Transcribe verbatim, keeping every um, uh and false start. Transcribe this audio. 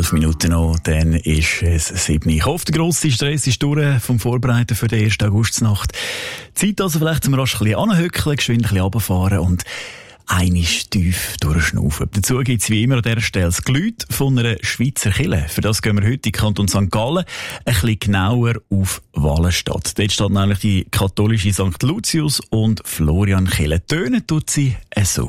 Elf Minuten noch, dann ist es sieben. Ich hoffe, der grosse Stress ist durch vom Vorbereiten für die erste Augustnacht. Zeit also vielleicht zum rasch ein bisschen anhöckeln, geschwind ein bisschen runterfahren und einmal tief durchschnaufen. Dazu gibt es wie immer an dieser Stelle das Geläut von einer Schweizer Kirche. Für das gehen wir heute in den Kanton Sankt Gallen, ein bisschen genauer auf Wallenstadt. Dort steht nämlich die katholische Sankt Lucius und Florian Kirche. Tönen tut sie so.